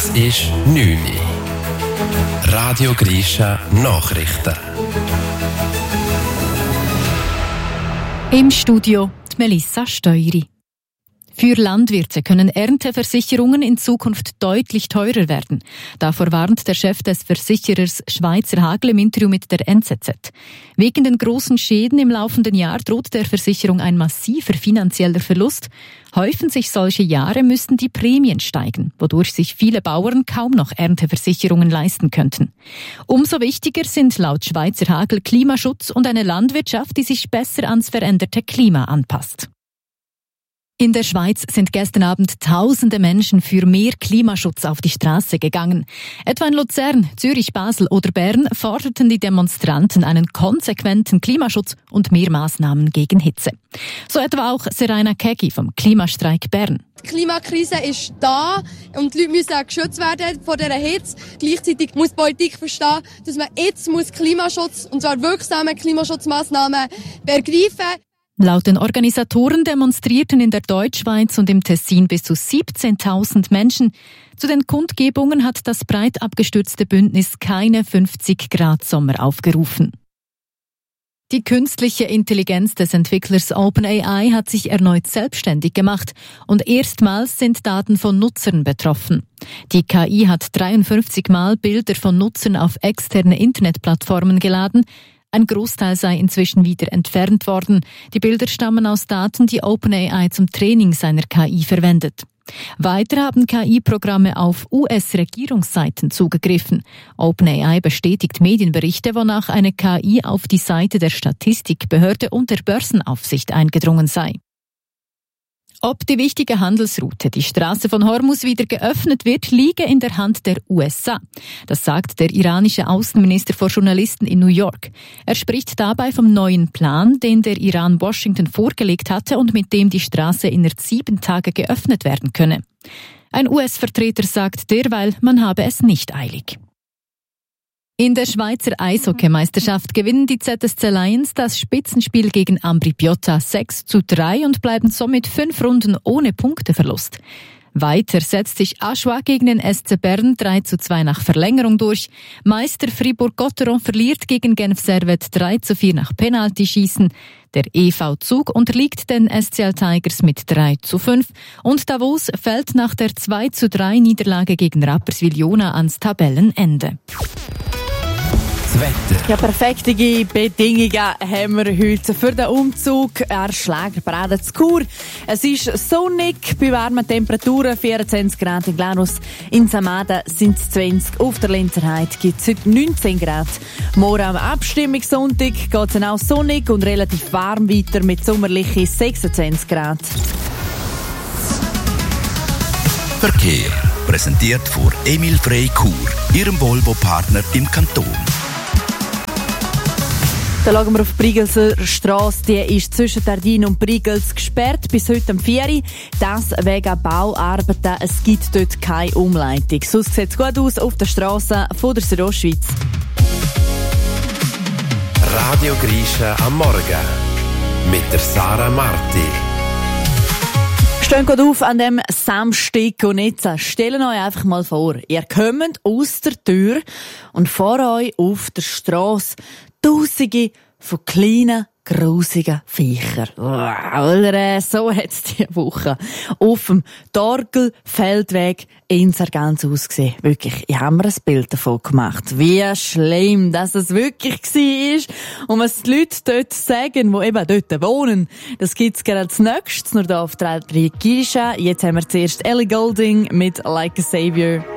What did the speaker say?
Es ist 9 Uhr. Radio Grisha Nachrichten. Im Studio die Melissa Steury. Für Landwirte können Ernteversicherungen in Zukunft deutlich teurer werden. Davor warnt der Chef des Versicherers Schweizer Hagel im Interview mit der NZZ. Wegen den großen Schäden im laufenden Jahr droht der Versicherung ein massiver finanzieller Verlust. Häufen sich solche Jahre, müssten die Prämien steigen, wodurch sich viele Bauern kaum noch Ernteversicherungen leisten könnten. Umso wichtiger sind laut Schweizer Hagel Klimaschutz und eine Landwirtschaft, die sich besser ans veränderte Klima anpasst. In der Schweiz sind gestern Abend Tausende Menschen für mehr Klimaschutz auf die Straße gegangen. Etwa in Luzern, Zürich, Basel oder Bern forderten die Demonstranten einen konsequenten Klimaschutz und mehr Massnahmen gegen Hitze. So etwa auch Seraina Kegi vom Klimastreik Bern. Die Klimakrise ist da und die Leute müssen geschützt werden vor dieser Hitze. Gleichzeitig muss die Politik verstehen, dass man jetzt Klimaschutz, und zwar wirksame Klimaschutzmaßnahmen, ergreifen muss. Laut den Organisatoren demonstrierten in der Deutschschweiz und im Tessin bis zu 17.000 Menschen. Zu den Kundgebungen hat das breit abgestürzte Bündnis keine 50-Grad-Sommer aufgerufen. Die künstliche Intelligenz des Entwicklers OpenAI hat sich erneut selbstständig gemacht und erstmals sind Daten von Nutzern betroffen. Die KI hat 53 Mal Bilder von Nutzern auf externe Internetplattformen geladen. Ein Großteil sei inzwischen wieder entfernt worden. Die Bilder stammen aus Daten, die OpenAI zum Training seiner KI verwendet. Weiter haben KI-Programme auf US-Regierungsseiten zugegriffen. OpenAI bestätigt Medienberichte, wonach eine KI auf die Seite der Statistikbehörde und der Börsenaufsicht eingedrungen sei. Ob die wichtige Handelsroute, die Straße von Hormuz, wieder geöffnet wird, liege in der Hand der USA. Das sagt der iranische Außenminister vor Journalisten in New York. Er spricht dabei vom neuen Plan, den der Iran Washington vorgelegt hatte und mit dem die Straße innerhalb 7 Tage geöffnet werden könne. Ein US-Vertreter sagt derweil, man habe es nicht eilig. In der Schweizer Eishockeymeisterschaft gewinnen die ZSC Lions das Spitzenspiel gegen Ambri Piotta 6:3 und bleiben somit 5 Runden ohne Punkteverlust. Weiter setzt sich Aschua gegen den SC Bern 3:2 nach Verlängerung durch. Meister Fribourg-Gotteron verliert gegen Genf Servette 3:4 nach Penaltyschießen. Der EV Zug unterliegt den SCL Tigers mit 3:5 und Davos fällt nach der 2:3 Niederlage gegen Rapperswil-Jona ans Tabellenende. Wetter. Ja, perfekte Bedingungen haben wir heute für den Umzug. Schlägerbreden zu Chur. Es ist sonnig, bei warmen Temperaturen 24 Grad in Glarus. In Samaden sind es 20, auf der Lenzerheide gibt es heute 19 Grad. Morgen am Abstimmungssonntag geht es dann auch sonnig und relativ warm weiter mit sommerlichen 26 Grad. Verkehr. Präsentiert von Emil Frey Chur, Ihrem Volvo-Partner im Kanton. Da schauen wir auf die Brigelser Strasse. Die ist zwischen Tardin und Brigels gesperrt bis heute um 4 Uhr. Das wegen Bauarbeiten. Es gibt dort keine Umleitung. Sonst sieht es gut aus auf der Strasse von der Südostschweiz. Radio Grisha am Morgen mit der Sarah Marti. Steht auf an dem Samstag und jetzt stellt euch einfach mal vor, ihr kommt aus der Tür und vor euch auf der Strasse Tausende von kleinen, grusigen Viechern. Oder so hat es diese Woche auf dem Torgelfeldweg in Sargans ausgesehen. Wirklich, ich habe mir ein Bild davon gemacht. Wie schlimm, dass es wirklich war. Und was die Leute dort sagen, die eben dort wohnen, das gibt es gerade als nächstes, nur hier auf der Radio Grisha. Jetzt haben wir zuerst Ellie Goulding mit Like a Savior.